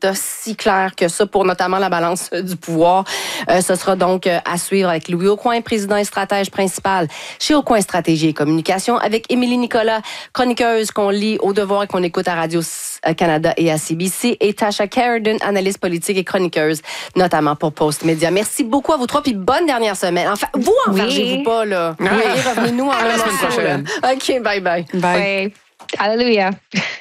si clair que ça pour notamment la balance du pouvoir. Ce sera donc à suivre avec Louis Aucoin, président et stratège principal chez Aucoin Stratégie et Communication, avec Émilie Nicolas, chroniqueuse qu'on lit au Devoir et qu'on écoute à Radio-Canada et à CBC, et Tasha Carradine, analyste politique et chroniqueuse, notamment pour Post-Média. Merci beaucoup à vous trois, puis bonne dernière semaine. Enfin, vous enfargez-vous pas, là. Oui, revenez-nous en la semaine prochaine. OK, bye. Bye. Oui. Alléluia.